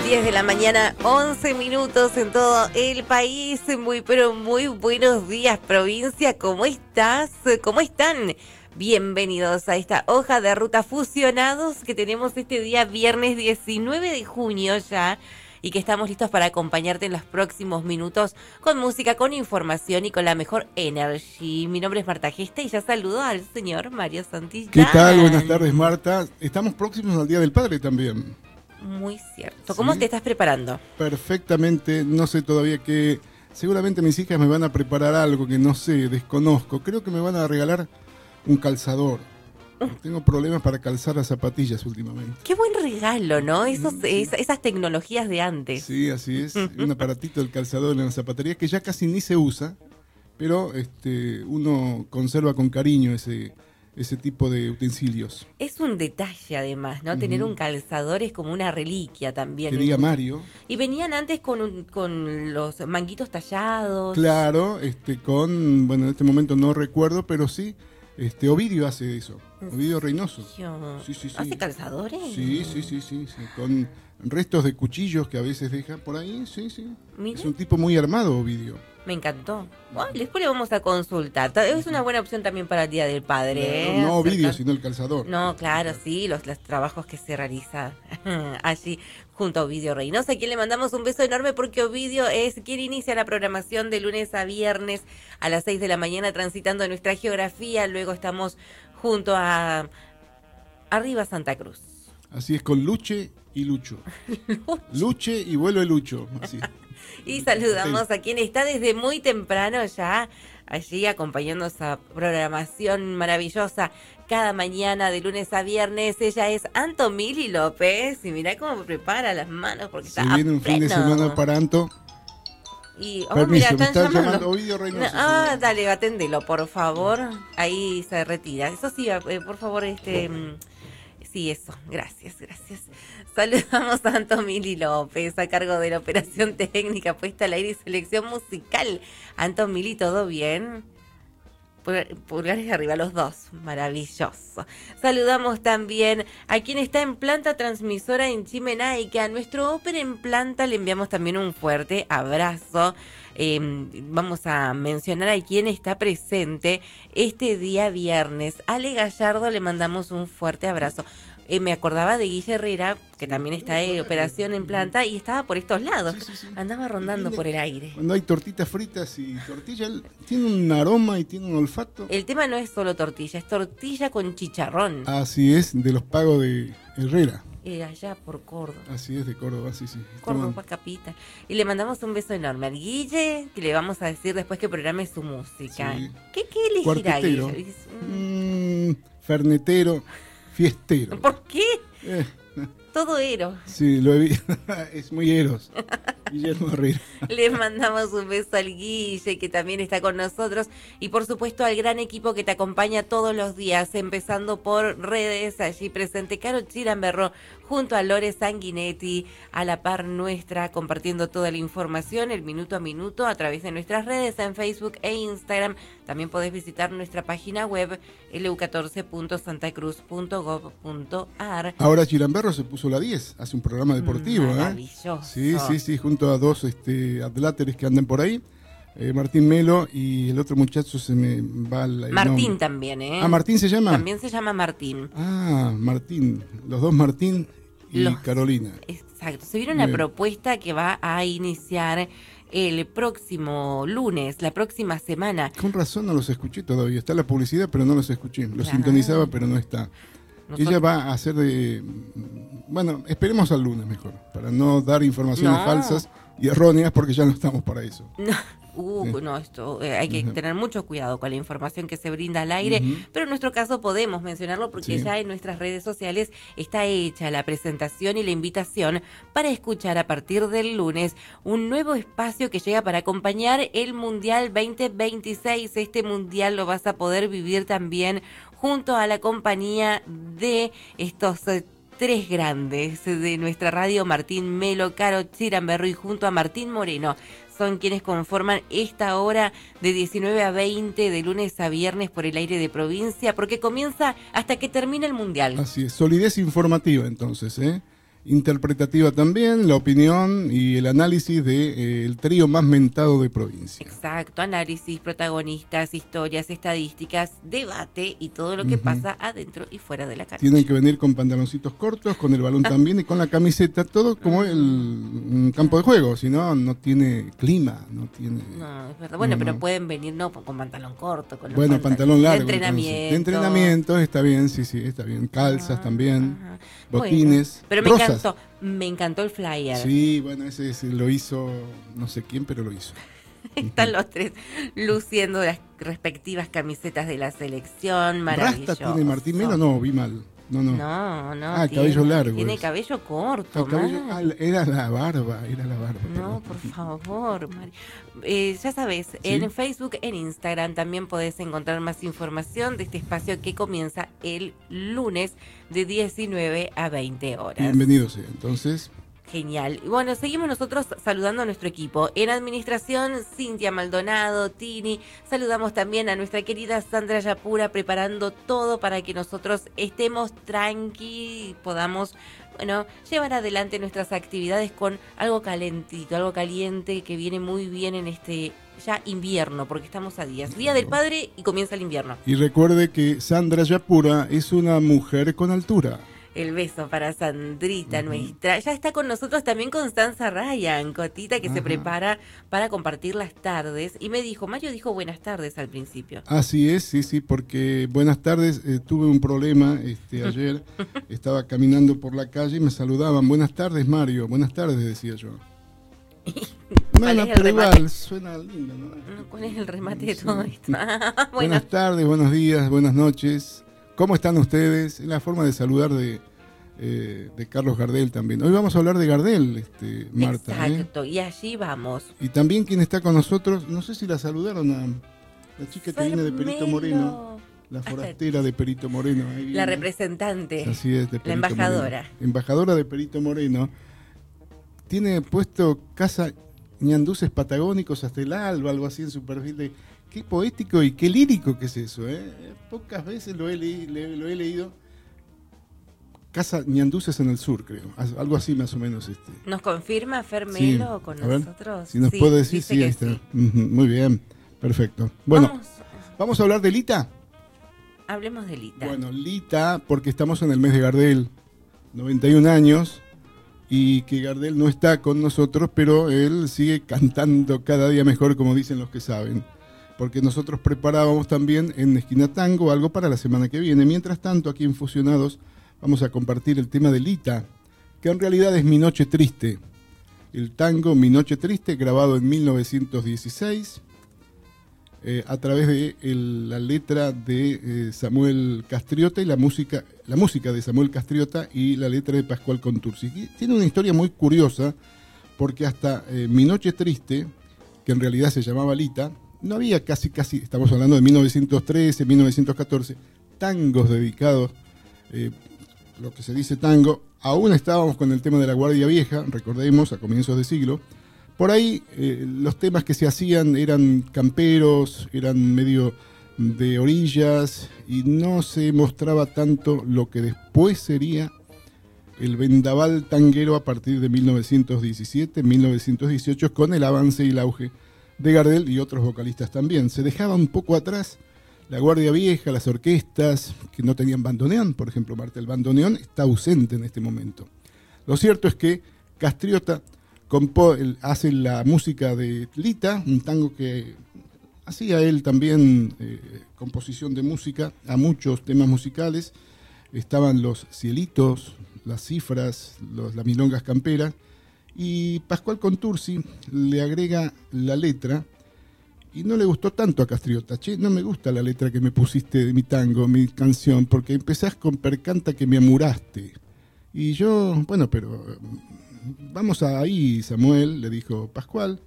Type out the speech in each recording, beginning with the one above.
10 de la mañana, 11 minutos en todo el país. Muy, pero muy buenos días, provincia. ¿Cómo estás? ¿Cómo están? Bienvenidos a esta hoja de ruta fusionados que tenemos este día viernes 19 de junio ya. Y que estamos listos para acompañarte en los próximos minutos con música, con información y con la mejor energy. Mi nombre es Marta Gesta y ya saludo al señor Mario Santillán. ¿Qué tal? Buenas tardes, Marta. Estamos próximos al Día del Padre también. Muy cierto. ¿Cómo te estás preparando? Perfectamente. No sé todavía qué. Seguramente mis hijas me van a preparar algo que no sé, desconozco. Creo que me van a regalar un calzador. Tengo problemas para calzar las zapatillas últimamente. Qué buen regalo, ¿no? Esas tecnologías de antes. Sí, así es. Un aparatito del calzador en la zapatería que ya casi ni se usa, pero uno conserva con cariño ese tipo de utensilios. Es un detalle además, ¿no? Tener un calzador es como una reliquia también. Que diga Mario. Y venían antes con los manguitos tallados. Claro, bueno, en este momento no recuerdo, pero sí. Ovidio hace eso. Ovidio Reynoso. Sí. ¿Hace calzadores? Sí. Con restos de cuchillos que a veces deja por ahí. Sí. Mira. Es un tipo muy armado, Ovidio. Me encantó. Bueno, después le vamos a consultar. Es una buena opción también para el Día del Padre. No Ovidio, sino el calzador. No, claro, sí, los trabajos que se realizan allí junto a Ovidio Reynoso, a quien le mandamos un beso enorme porque Ovidio es quien inicia la programación de lunes a viernes a las 6 de la mañana transitando nuestra geografía. Luego estamos junto a Arriba Santa Cruz. Así es, con Luche y Lucho. Luche y vuelo de Lucho. Así. Y saludamos a quien está desde muy temprano ya allí acompañando esa programación maravillosa cada mañana de lunes a viernes. Ella es Antomili López y mirá cómo prepara las manos porque está viene un fin de semana para Anto. Y, permiso, mira, me están llamando Ovidio Reynoso. Dale, aténdelo, por favor. Ahí se retira. Eso sí, por favor, sí, eso. Gracias. Saludamos a Antomili López, a cargo de la operación técnica, puesta al aire y selección musical. Antomili, ¿todo bien? Pulgares arriba los dos, maravilloso. Saludamos también a quien está en planta transmisora en Chimenaica, a nuestro Open en planta le enviamos también un fuerte abrazo. Vamos a mencionar a quien está presente este día viernes. Ale Gallardo le mandamos un fuerte abrazo. Me acordaba de Guille Herrera, que también está en operación en planta y estaba por estos lados. Sí. Andaba rondando por el aire. Cuando hay tortitas fritas y tortilla, tiene un aroma y tiene un olfato. El tema no es solo tortilla, es tortilla con chicharrón. Así es, de los pagos de Herrera. Allá por Córdoba. Así es, de Córdoba, sí. Córdoba capital. Y le mandamos un beso enorme al Guille, que le vamos a decir después que programe su música. Sí. ¿Qué elegirá Guille? Fernetero. Fiestero. ¿Por qué? Todo Eros. Sí, lo he visto. Es muy Eros. Guillermo Herrera. Le mandamos un beso al Guille, que también está con nosotros. Y por supuesto al gran equipo que te acompaña todos los días, empezando por redes, allí presente Caro Chiramberro, junto a Lore Sanguinetti, a la par nuestra, compartiendo toda la información, el minuto a minuto, a través de nuestras redes en Facebook e Instagram. También podés visitar nuestra página web, lu14.santacruz.gov.ar. Ahora Chiramberro se puso la 10, hace un programa deportivo. Maravilloso. Sí, junto a dos atláteres que andan por ahí. Martín Melo y el otro muchacho se me va el Martín nombre. También, ¿eh? Ah, ¿Martín se llama? También se llama Martín. Ah, Martín. Los dos Martín y Carolina. Exacto. Se viene una propuesta que va a iniciar el próximo lunes, la próxima semana. Con razón no los escuché todavía. Está la publicidad, pero no los escuché. Los sintonizaba, pero no está. Ella va a hacer bueno, esperemos al lunes mejor, para no dar informaciones falsas y erróneas, porque ya no estamos para eso. Esto hay que tener mucho cuidado con la información que se brinda al aire, pero en nuestro caso podemos mencionarlo porque ya en nuestras redes sociales está hecha la presentación y la invitación para escuchar a partir del lunes un nuevo espacio que llega para acompañar el Mundial 2026. Este Mundial lo vas a poder vivir también junto a la compañía de estos tres grandes de nuestra radio, Martín Melo, Caro Chiramberro y junto a Martín Moreno. Son quienes conforman esta hora de 19 a 20 de lunes a viernes por el aire de provincia, porque comienza hasta que termine el Mundial. Así es, solidez informativa entonces, ¿eh? interpretativa también, la opinión y el análisis de el trío más mentado de provincia. Exacto, análisis, protagonistas, historias, estadísticas, debate y todo lo que pasa adentro y fuera de la cancha. Tienen que venir con pantaloncitos cortos, con el balón también y con la camiseta, todo como un campo de juego, si no, no tiene clima, no tiene... No, es verdad. Bueno, pero pueden venir con pantalón corto, con los pantalón largo. De entrenamiento. Entonces. De entrenamiento, está bien, sí, está bien. Calzas también, botines, pero me encantó el flyer. Sí, bueno, ese lo hizo, no sé quién, pero lo hizo. Están los tres luciendo las respectivas camisetas de la selección, maravilloso. ¿Rasta tiene Martín Melo? No, vi mal. No. No. Cabello largo. Tiene cabello corto. Era la barba. No, por favor, ya sabes, ¿sí? En Facebook, en Instagram también podés encontrar más información de este espacio que comienza el lunes de 19 a 20 horas. Bienvenido sea, entonces. Genial. Y bueno, seguimos nosotros saludando a nuestro equipo. En administración, Cintia Maldonado, Tini. Saludamos también a nuestra querida Sandra Yapura, preparando todo para que nosotros estemos tranqui y podamos, llevar adelante nuestras actividades con algo calentito, algo caliente que viene muy bien en este ya invierno, porque estamos a días. Día del Padre y comienza el invierno. Y recuerde que Sandra Yapura es una mujer con altura. El beso para Sandrita, nuestra. Ya está con nosotros también Constanza Ryan, Cotita, que se prepara para compartir las tardes. Y me dijo, Mario dijo buenas tardes al principio. Así es, sí, porque buenas tardes, tuve un problema ayer. Estaba caminando por la calle y me saludaban. Buenas tardes, Mario. Buenas tardes, decía yo. Pero igual, suena lindo, ¿no? ¿Cuál es el remate de todo esto? Buenas tardes, buenos días, buenas noches. ¿Cómo están ustedes? Es la forma de saludar de Carlos Gardel también. Hoy vamos a hablar de Gardel, Marta. Exacto, y allí vamos. Y también quien está con nosotros, no sé si la saludaron a la chica que viene de Perito Moreno, la forastera de Perito Moreno. Ahí la representante, así es, de Perito la embajadora. Moreno. Embajadora de Perito Moreno. Tiene puesto Casa Ñanduces Patagónicos hasta el alba, algo así en su perfil de... Qué poético y qué lírico que es eso, ¿eh? Pocas veces lo he leído. Casa Ñanduces en el sur, creo. Algo así más o menos. ¿Nos confirma Fermelo con nosotros? Si nos puede decir, sí, ahí está. Sí. Muy bien, perfecto. Bueno, ¿vamos a hablar de Lita? Hablemos de Lita. Bueno, Lita, porque estamos en el mes de Gardel, 91 años, y que Gardel no está con nosotros, pero él sigue cantando cada día mejor, como dicen los que saben. Porque nosotros preparábamos también en Esquina Tango algo para la semana que viene. Mientras tanto, aquí en Fusionados vamos a compartir el tema de Lita, que en realidad es Mi Noche Triste. El tango Mi Noche Triste, grabado en 1916, a través de la letra de Samuel Castriota y la música de Samuel Castriota y la letra de Pascual Contursi. Tiene una historia muy curiosa, porque hasta Mi Noche Triste, que en realidad se llamaba Lita, no había casi, estamos hablando de 1913, 1914, tangos dedicados, lo que se dice tango. Aún estábamos con el tema de la Guardia Vieja, recordemos, a comienzos de siglo. Por ahí los temas que se hacían eran camperos, eran medio de orillas, y no se mostraba tanto lo que después sería el vendaval tanguero a partir de 1917, 1918, con el avance y el auge de Gardel y otros vocalistas también. Se dejaba un poco atrás la Guardia Vieja, las orquestas que no tenían bandoneón. Por ejemplo, Marta, el bandoneón está ausente en este momento. Lo cierto es que Castriota hace la música de Lita, un tango que hacía él también composición de música a muchos temas musicales. Estaban los cielitos, las cifras, las milongas camperas, y Pascual Contursi le agrega la letra, y no le gustó tanto a Castriota. Che, no me gusta la letra que me pusiste de mi tango, mi canción, porque empezás con Percanta que me amuraste. Y yo, bueno, pero vamos ahí, Samuel, le dijo Pascual.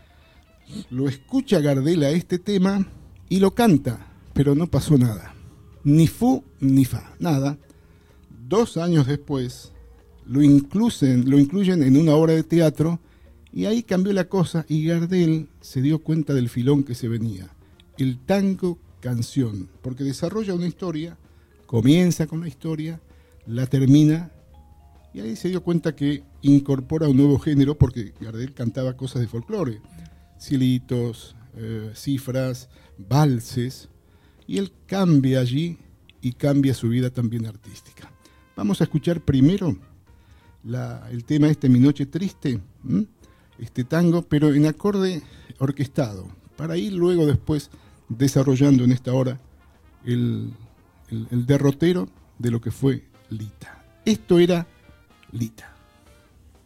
Lo escucha Gardel a este tema y lo canta, pero no pasó nada. Ni fu ni fa, nada. 2 años después lo incluyen en una obra de teatro, y ahí cambió la cosa, y Gardel se dio cuenta del filón que se venía. El tango canción, porque desarrolla una historia, comienza con la historia, la termina Y ahí se dio cuenta que incorpora un nuevo género, porque Gardel cantaba cosas de folclore, cielitos, cifras, valses, y él cambia allí y cambia su vida también artística. Vamos a escuchar primero el tema Mi Noche Triste, este tango, pero en acorde orquestado, para ir luego después desarrollando en esta hora el derrotero de lo que fue Lita. Esto era Lita.